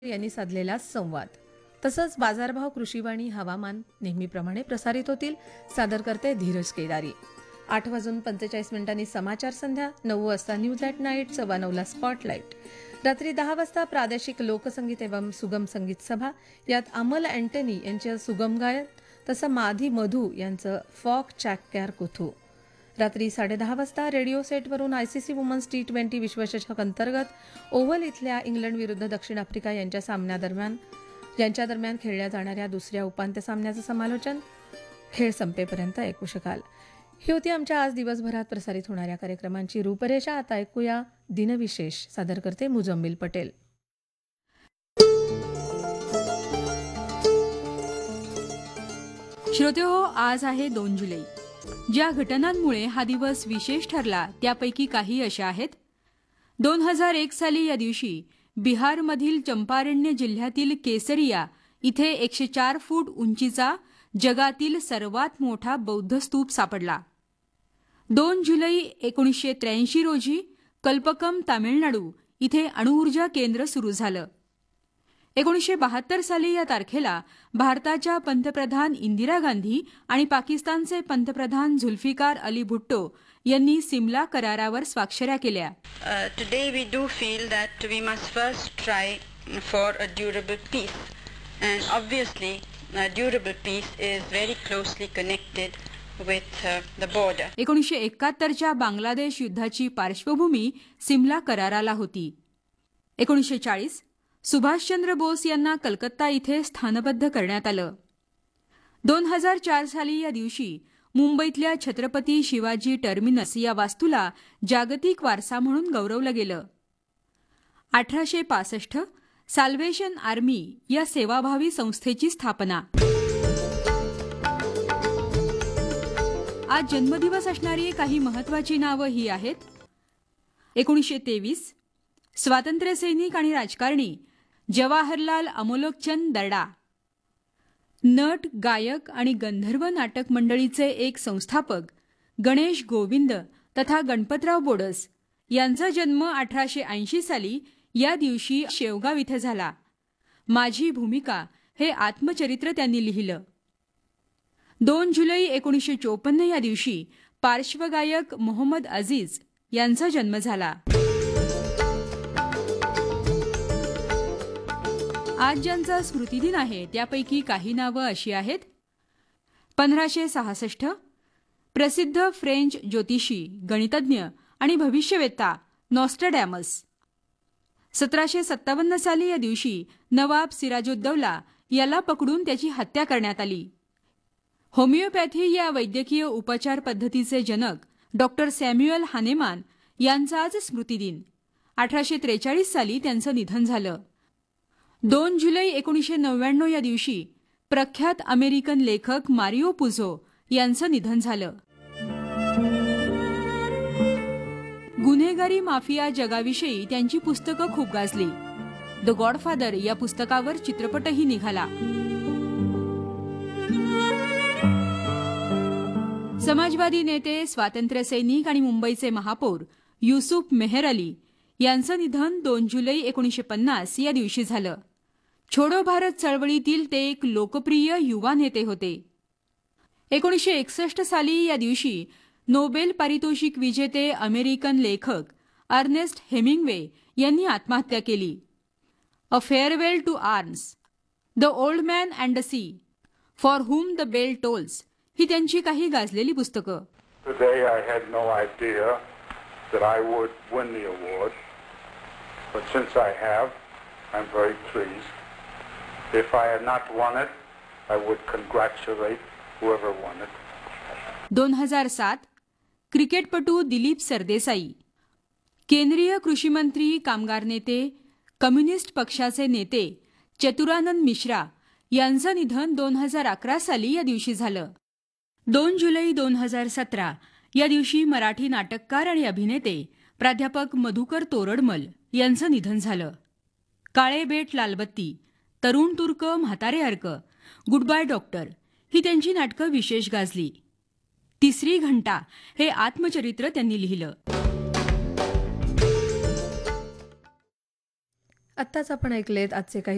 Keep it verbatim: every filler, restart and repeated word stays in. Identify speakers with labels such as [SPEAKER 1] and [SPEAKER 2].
[SPEAKER 1] यांनी साधलेला संवाद. तसंच बाजारभाव, कृषीवाणी, हवामान नेहमीप्रमाणे प्रसारित होतील. सादर करते धीरज केदारी. आठ वाजून पंचेचाळीस मिनिटांनी समाचार संध्या, नऊ वाजता न्यूज ॲट नाईट, सव्वा नऊला स्पॉटलाईट. रात्री दहा वाजता प्रादेशिक लोकसंगीत एवं सुगम संगीत सभा. यात अमल अँटनी यांचं सुगम गायन, तसं माधी मधू यांचं फॉक चॅक्क्यार कुथू. रात्री साडेदहा वाजता radio सेटवरून ICC women's T twenty विश्वचषक अंतर्गत ओव्हल इथल्या इंग्लंड विरुद्ध दक्षिण आफ्रिका यांच्या सामन्यादरम्यान यांच्या दरम्यान खेळल्या जाणाऱ्या दुसऱ्या उपांत्य सामन्याचं समालोचन खेळ संपेपर्यंत ऐकू शकाल. ही होती आमच्या आज दिवसभरात प्रसारित होणाऱ्या कार्यक्रमांची रूपरेषा. आता ऐकूया दिनविशेष. सादर करते मुजम्मिल पटेल.
[SPEAKER 2] श्रोतेहो, आज आहे दोन जुलै. ज्या घटनांमुळे हा दिवस विशेष ठरला त्यापैकी काही अशा आहेत. दोन हजार एक साली या दिवशी बिहारमधील चंपारण्य जिल्ह्यातील केसरिया इथे एकशे चार फूट उंचीचा जगातील सर्वात मोठा बौद्ध स्तूप सापडला. दोन जुलै एकोणीसशे त्र्याऐंशी रोजी कल्पकम, तामिळनाडू इथे अणुऊर्जा केंद्र सुरू झालं. एकोणीसशे बहात्तर साली या तारखेला भारताच्या पंतप्रधान इंदिरा गांधी आणि पाकिस्तानचे पंतप्रधान झुल्फिकार अली भुट्टो यांनी सिमला करारावर स्वाक्षऱ्या केल्या.
[SPEAKER 3] Today we do feel that we must first try for a durable peace and obviously durable piece is very closely connected with the border.
[SPEAKER 2] एकोणीसशे एकाहत्तरच्या बांगलादेश युद्धाची पार्श्वभूमी सिमला कराराला होती. एकोणीसशे चाळीस सुभाषचंद्र बोस यांना कलकत्ता इथे स्थानबद्ध करण्यात आलं. दोन हजार चार साली या दिवशी मुंबईतल्या छत्रपती शिवाजी टर्मिनस या वास्तूला जागतिक वारसा म्हणून गौरवलं गेलं. अठराशे पासष्ट साल्वेशन आर्मी या सेवाभावी संस्थेची स्थापना. आज जन्मदिवस असणारी काही महत्वाची नावं ही आहेत. एकोणीसशे तेवीस स्वातंत्र्यसैनिक आणि राजकारणी जवाहरलाल अमोलकचंद दर्डा. नट, गायक आणि गंधर्व नाटक मंडळीचे एक संस्थापक गणेश गोविंद तथा गणपतराव बोडस यांचा जन्म अठराशे ऐंशी साली या दिवशी शेवगाव इथे झाला. माझी भूमिका हे आत्मचरित्र त्यांनी लिहिलं. दोन जुलै एकोणीसशे चोपन्न या दिवशी पार्श्वगायक मोहम्मद अजीज यांचा जन्म झाला. आज ज्यांचा स्मृतिदिन आहे त्यापैकी काही नावं अशी आहेत. पंधराशे सहासष्ट प्रसिद्ध फ्रेंच ज्योतिषी, गणितज्ञ आणि भविष्यवेत्ता नॉस्ट्रॅडॅमस. सतराशे सत्तावन्न साली या दिवशी नवाब सिराजुद्दौला याला पकडून त्याची हत्या करण्यात आली. होमिओपॅथी या वैद्यकीय उपचार पद्धतीचे जनक डॉक्टर सॅम्युएल हानेमान यांचा आज स्मृतिदिन. अठराशे त्रेचाळीस साली त्यांचं निधन झालं. दोन जुलै एकोणीसशे नव्याण्णव या दिवशी प्रख्यात अमेरिकन लेखक मारिओ पुझो यांचं निधन झालं. गुन्हेगारी माफिया जगाविषयी त्यांची पुस्तकं खूप गाजली. द गॉडफादर या पुस्तकावर चित्रपटही निघाला. समाजवादी नेते, स्वातंत्र्यसैनिक आणि मुंबईचे महापौर युसुफ मेहर अली यांचं निधन दोन जुलै एकोणीसशे पन्नास या दिवशी झालं. छोडो भारत चळवळीतील ते एक लोकप्रिय युवा नेते होते. एकोणीसशे एकसष्ट साली या दिवशी नोबेल पारितोषिक विजेते अमेरिकन लेखक अर्नेस्ट हेमिंग्वे यांनी आत्महत्या केली. अ farewell to arms, the old man and the C, for whom the bell tolls ही त्यांची काही गाजलेली पुस्तकं.
[SPEAKER 4] Today I had no idea that I would win the award, but since I have, I'm very pleased. If I had not won it, I would congratulate whoever won it.
[SPEAKER 2] दोन हजार सात क्रिकेटपटू दिलीप सरदेसाई. केंद्रीय कृषी मंत्री, कामगार नेते, कम्युनिस्ट पक्षाचे नेते चतुरानंद मिश्रा यांचं निधन दोन हजार अकरा साली या दिवशी झालं. दोन जुलै दोन हजार सतरा या दिवशी मराठी नाटककार आणि अभिनेते प्राध्यापक मधुकर तोरडमल यांचं निधन झालं. काळे बेट लालबत्ती, तरुण तुर्क, म्हातारे अर्क, गुड बाय डॉक्टर ही त्यांची नाटकं विशेष गाजली. तिसरी घंटा हे आत्मचरित्र त्यांनी लिहिलं.
[SPEAKER 1] आत्ताच आपण ऐकलेत आजचे काही